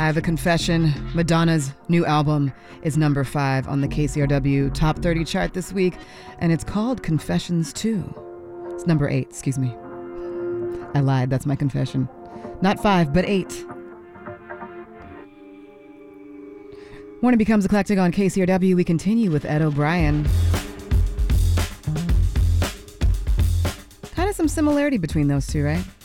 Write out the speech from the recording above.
I have a confession. Madonna's new album is number 5 on the KCRW Top 30 chart this week, and it's called Confessions 2. It's number 8, excuse me. I lied, that's my confession. Not 5, but 8. Morning Becomes Eclectic on KCRW. We continue with Ed O'Brien. Kind of some similarity between those two, right?